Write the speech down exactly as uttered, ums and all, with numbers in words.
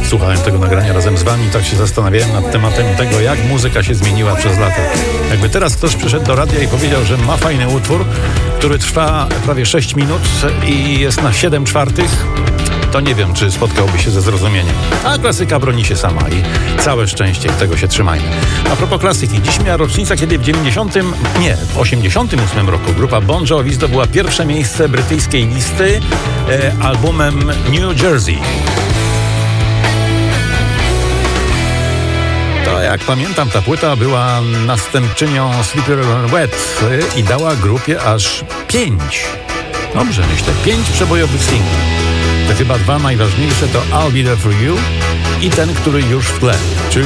słuchałem tego nagrania razem z wami, tak się zastanawiałem nad tematem tego, jak muzyka się zmieniła przez lata. Jakby teraz ktoś przyszedł do radia i powiedział, że ma fajny utwór, który trwa prawie sześć minut i jest na siedem czwartych, to nie wiem, czy spotkałby się ze zrozumieniem. A klasyka broni się sama i całe szczęście, tego się trzymajmy. A propos klasyki, dziś miała rocznica, kiedy w dziewięćdziesiątym, nie, w osiemdziesiątym ósmym roku grupa Bon Jovi zdobyła pierwsze miejsce brytyjskiej listy e, albumem New Jersey. To, jak pamiętam, ta płyta była następczynią Slippery When Wet i dała grupie aż pięć, dobrze myślę, pięć przebojowych singli. Te chyba dwa najważniejsze to I'll Be There For You i ten, który już w tle, czyli